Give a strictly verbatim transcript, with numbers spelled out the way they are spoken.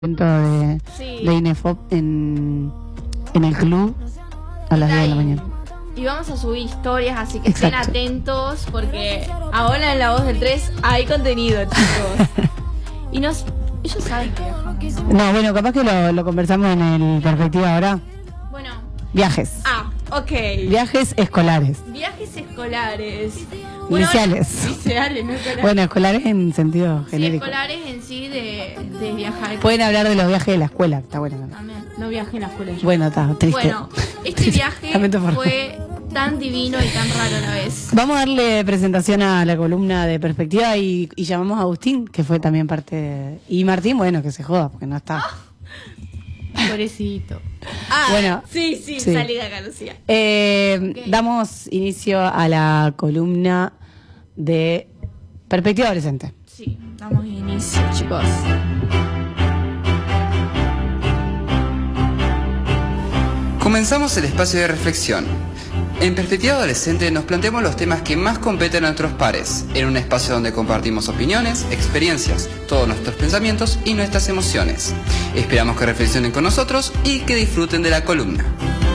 evento de, Sí. de INEFOP en, en el club a las diez de la mañana. Y vamos a subir historias, así que Exacto. estén atentos porque ahora en La Voz del tres hay contenido, chicos. Y nos, ellos saben que viajamos. No, bueno, capaz que lo, lo conversamos en el Perspectiva ahora. Bueno, Viajes. ah, ok. Viajes escolares. Viajes escolares. Bueno, Liceales. liceales, no escolares. Bueno, escolares en sentido Sí, genérico. escolares en sí de, de viajar. Pueden hablar de los viajes de la escuela, está bueno. ¿No? También, no viajé en la escuela yo. Bueno, está, triste. Bueno, este viaje Lamento por- fue tan divino y tan raro a la vez. Vamos a darle presentación a la columna de Perspectiva y, y llamamos a Agustín, que fue también parte de... Y Martín, bueno, que se joda, porque no está. Pobrecito. Ah, Bueno, sí, sí, sí. salí de acá, Lucía. Eh, Ok. Damos inicio a la columna de Perspectiva Adolescente. Sí, damos inicio, chicos. Comenzamos el espacio de reflexión. En Perspectiva Adolescente nos planteamos los temas que más competen a nuestros pares, en un espacio donde compartimos opiniones, experiencias, todos nuestros pensamientos y nuestras emociones. Esperamos que reflexionen con nosotros y que disfruten de la columna.